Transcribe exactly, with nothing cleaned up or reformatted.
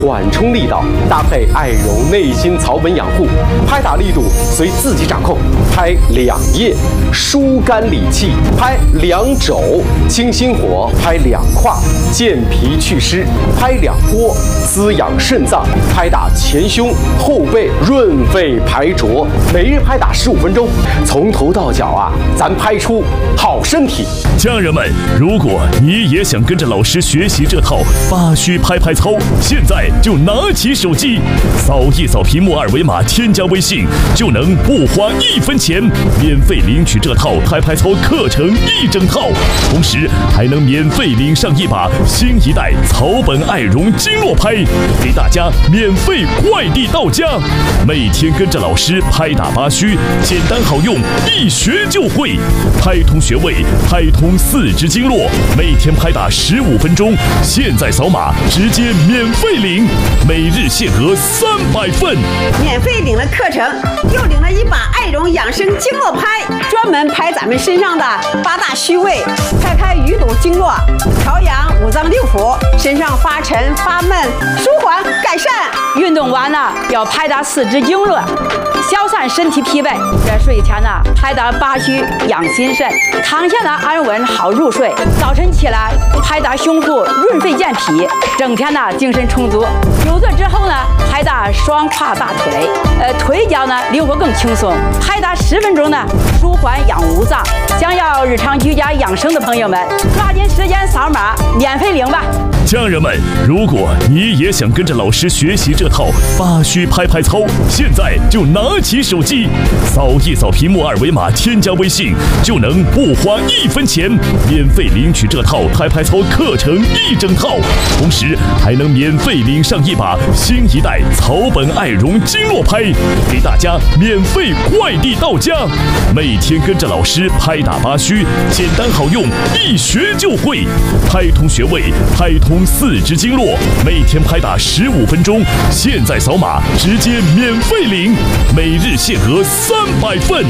缓冲力道，搭配艾绒内心草本养护，拍打力度随自己掌控。拍两腋，疏肝理气；拍两肘，清心火；拍两胯，健脾祛湿；拍两波，滋养肾脏；拍打前胸、后背，润肺排浊。每日拍打十五分钟，从头到脚啊，咱拍出好身体。 家人们，如果你也想跟着老师学习这套八虚拍拍操，现在就拿起手机，扫一扫屏幕二维码，添加微信，就能不花一分钱，免费领取这套拍拍操课程一整套，同时还能免费领上一把新一代草本艾绒经络拍，给大家免费快递到家。每天跟着老师拍打八虚，简单好用，一学就会。拍通穴位，拍通四肢经络，每天拍打十五分钟，现在扫码直接免费领，每日限额三百份。 免费领了课程，又领了一把艾绒养生经络拍，专门拍咱们身上的八大虚位，拍开淤堵经络，调养五脏六腑，身上发沉发闷，舒缓改善。 运动完了要拍打四肢经络，消散身体疲惫。这睡前呢，拍打八虚养心肾，躺下呢安稳好入睡。早晨起来拍打胸部润肺健脾，整天呢精神充足。久坐之后呢，拍打双胯大腿，呃腿脚呢灵活更轻松。拍打十分钟呢，舒缓养五脏。想要日常居家养生的朋友们，抓紧时间扫码免费领吧。 家人们，如果你也想跟着老师学习这套八虚拍拍操，现在就拿起手机，扫一扫屏幕二维码，添加微信，就能不花一分钱，免费领取这套拍拍操课程一整套，同时还能免费领上一把新一代草本艾绒经络拍，给大家免费快递到家。每天跟着老师拍打八虚，简单好用，一学就会。拍通穴位，拍通四肢经络，每天拍打十五分钟，现在扫码直接免费领，每日限额三百份。